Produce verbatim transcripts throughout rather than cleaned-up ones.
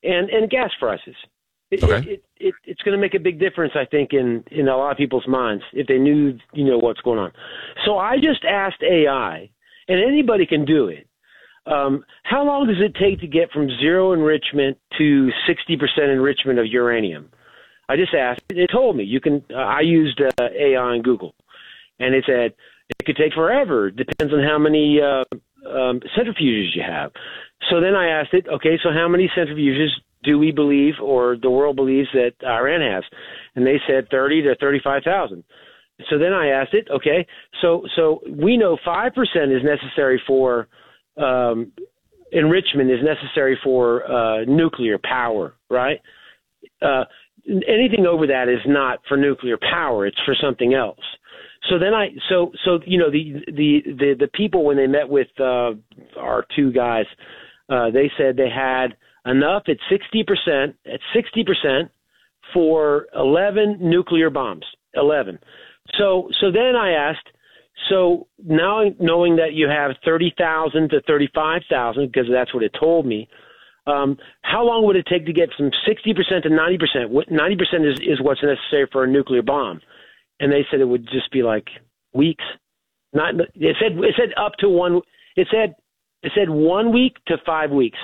and, and gas prices. It, Okay. it, it, it, it's going to make a big difference, I think, in, in a lot of people's minds if they knew, you know, what's going on. So I just asked A I, and anybody can do it. Um, how long does it take to get from zero enrichment to sixty percent enrichment of uranium? I just asked. It told me. You can. Uh, I used uh, A I and Google, and it said it could take forever. Depends on how many uh, um, centrifuges you have. So then I asked it, okay, so how many centrifuges do we believe, or the world believes, that Iran has? And they said thirty to thirty-five thousand. So then I asked it, okay, so so we know five percent is necessary for um, enrichment is necessary for uh, nuclear power, right? Uh, anything over that is not for nuclear power; it's for something else. So then I, so so you know, the the the, the people, when they met with uh, our two guys, uh, they said they had enough at sixty percent at sixty percent for eleven nuclear bombs. Eleven. So so then I asked. So now knowing that you have thirty thousand to thirty-five thousand, because that's what it told me, um, how long would it take to get from sixty percent to ninety percent? What ninety percent is, is what's necessary for a nuclear bomb. And they said it would just be like weeks. Not it said it said up to one it said it said one week to five weeks.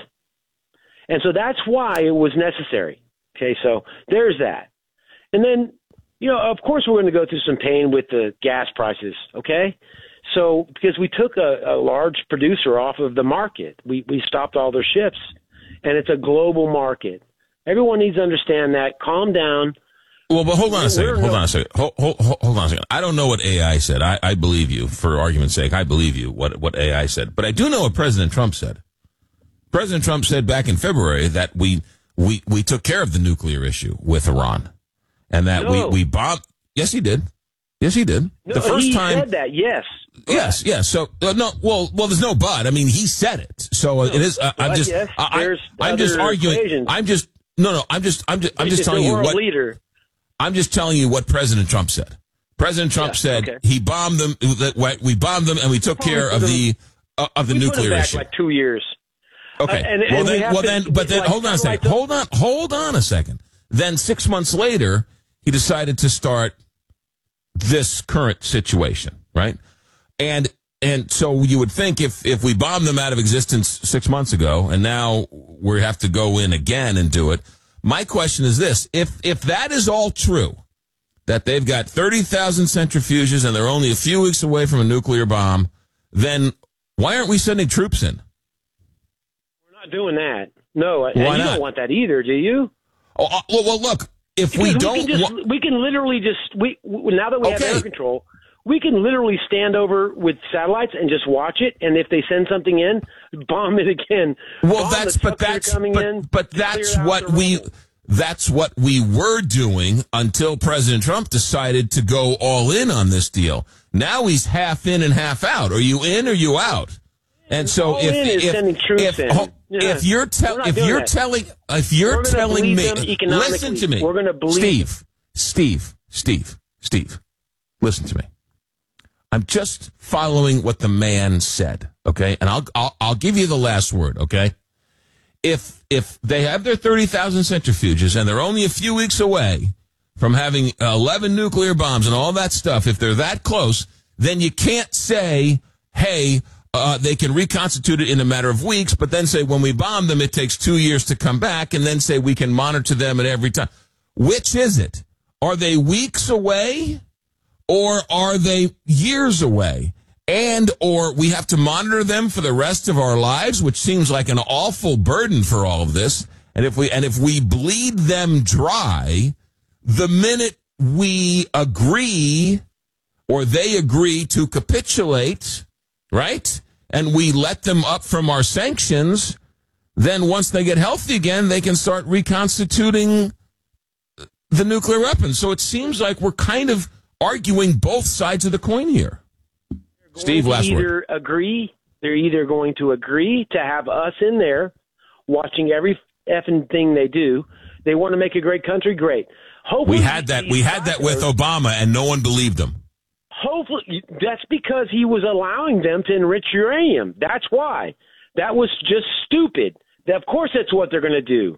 And so that's why it was necessary. Okay, so there's that. And then, you know, of course, we're going to go through some pain with the gas prices, okay? So because we took a, a large producer off of the market. We, we stopped all their ships, and it's a global market. Everyone needs to understand that. Calm down. Well, but hold on a second. We're Hold no- on a second. Hold, hold, hold on a second. I don't know what A I said. I, I believe you, for argument's sake. I believe you, what, what A I said. But I do know what President Trump said. President Trump said back in February that we we, we took care of the nuclear issue with Iran. And that No. we, we bombed. Yes, he did. Yes, he did. No, the first he time. said that, yes. Yes, yes. So uh, no, well, well, there's no but. I mean, he said it. So uh, it is. Uh, I'm But just. yes, I, there's I'm just other arguing. equations. I'm just. No, no. I'm just. I'm just. I'm just It's telling the you world what. leader. I'm just telling you what President Trump said. President Trump Yeah, said okay. he bombed them. That we bombed them, and we took Well, we care put of them- the uh, of the We put nuclear it back issue. like two years. Okay. Uh, and- well and we then, have well to- then, but then, like, hold on a second. like- Hold on, hold on a second. Then six months later, he decided to start this current situation, right? And and so you would think if if we bombed them out of existence six months ago, and now we have to go in again and do it. My question is this: if if that is all true, that they've got thirty thousand centrifuges and they're only a few weeks away from a nuclear bomb, then why aren't we sending troops in? We're not doing that. No, and Why you not? don't want that either, do you? Oh, uh, well, well, look, if we Because don't, can just, wa- we can literally just we w- now that we Okay. have air control, we can literally stand over with satellites and just watch it. And if they send something in, bomb it again. well, Bomb that's the but trucks that are that's coming but, in, but clear that's out what the we rubble. that's what we were doing until President Trump decided to go all in on this deal. Now he's half in and half out. Are you in or you out? And so All if in is if sending troops if, in. ho- Yeah. if you're We're tell not if doing you're that. telling if you're We're gonna telling bleed me them economically. listen to me. We're gonna bleed Steve, Steve, Steve, Steve. Listen to me. I'm just following what the man said, okay? And I'll I'll, I'll give you the last word, okay? If if they have their thirty thousand centrifuges and they're only a few weeks away from having eleven nuclear bombs and all that stuff, if they're that close, then you can't say, hey, uh, they can reconstitute it in a matter of weeks, but then say when we bomb them, it takes two years to come back, and then say we can monitor them at every time. Which is it? Are they weeks away? Or are they years away? And or we have to monitor them for the rest of our lives, which seems like an awful burden for all of this. And if we and if we bleed them dry, the minute we agree or they agree to capitulate, right? And we let them up from our sanctions, then once they get healthy again, they can start reconstituting the nuclear weapons. So it seems like we're kind of arguing both sides of the coin here. Steve, Going to last either word. agree, they're either going to agree to have us in there watching every effing thing they do. They want to make a great country, great. Hopefully, We had that. We had that with Obama, and no one believed him. Hopefully, that's because he was allowing them to enrich uranium. That's why. That was just stupid. Of course, that's what they're going to do.